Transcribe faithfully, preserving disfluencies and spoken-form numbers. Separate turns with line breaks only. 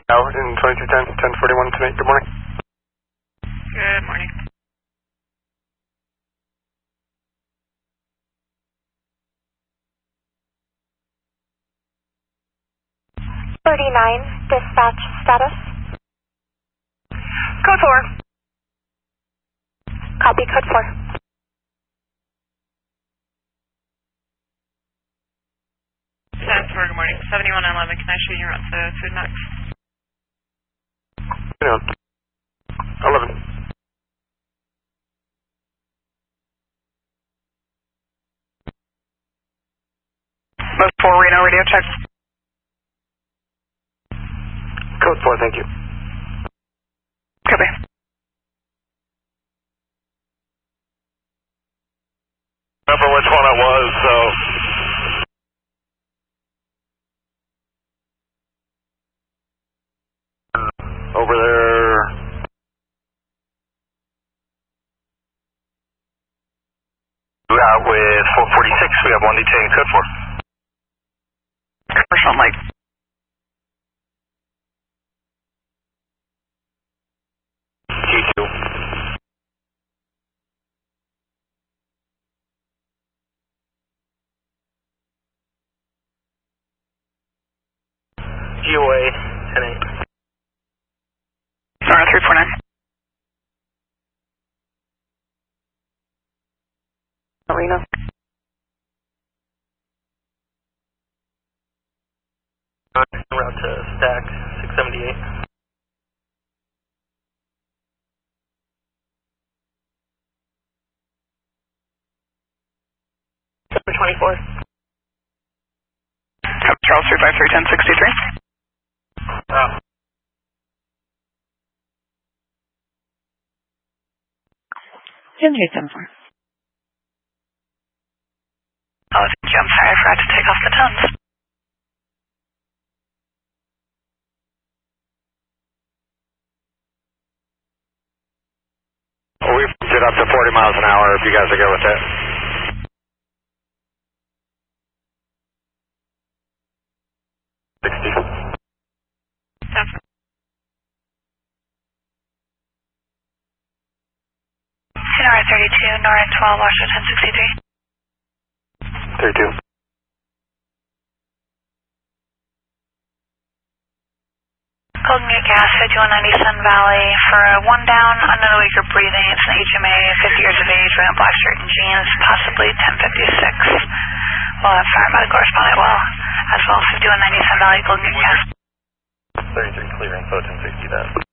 Out in twenty-two ten, ten forty-one tonight. Good morning.
Good morning.
thirty-nine, dispatch status.
Code four.
Copy, code four.
Sanford, good morning. seventy-one eleven, can I show you around to Food Max?
Hang on. eleven.
Mode four, Reno, radio check.
Code four, thank you.
Copy.
Remember which one it was, so... Over there... Out with four forty-six, we have one detained, code four.
Commercial light.
G two. G O A, ten eight.
Sorry, three four nine. Arena.
Route to Stack, six seventy-eight.
Number twenty-four. Charles three five three, ten sixty-three.
Oh.
N J seven four. Oh, thank you. I'm sorry, I forgot to take off the tones.
Well, we pumped it up to forty miles an hour if you guys are good with it. sixty.
Sanford. Sonora thirty-two, Nora twelve, Washington sixty-three.
thirty-two.
Golden Gate Gas, fifty-one ninety Sun Valley. For a one down, unknown weaker breathing, it's an H M A, fifty years of age, wearing a black shirt and jeans, possibly ten fifty-six. We'll have paramedical respond as well. As well, fifty-one ninety Sun Valley, Golden Gate Gas.
thirty-three, clear info, ten sixty that.